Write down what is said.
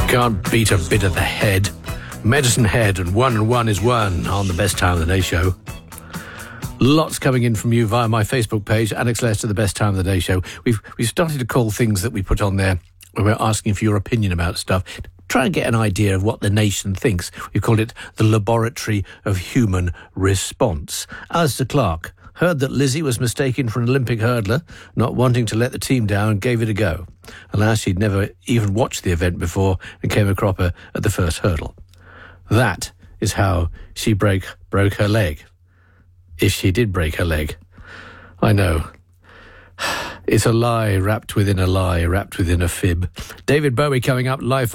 Can't beat a bit of the head. Medicine Head and one is one on the Best Time of the Day show. Lots coming in from you via my Facebook page, Alex Lester, the Best Time of the Day show. We've started to call things that we put on there when we're asking for your opinion about stuff. Try and get an idea of what the nation thinks. We called it the Laboratory of Human Response. Alistair Clark heard that Lizzie was mistaken for an Olympic hurdler, not wanting to let the team down, and gave it a go. Alas, she'd never even watched the event before and came a cropper at the first hurdle. That is how she broke her leg. If she did break her leg. I know. It's a lie wrapped within a lie, wrapped within a fib. David Bowie coming up live.